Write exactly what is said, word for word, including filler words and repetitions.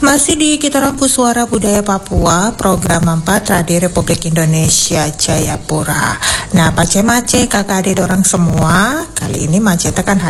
Masih di Kita Rampu Suara Budaya Papua, program empat Radio Republik Indonesia Jayapura. Nah, Pace Mace, kakak adik orang semua, kali ini Mace tekan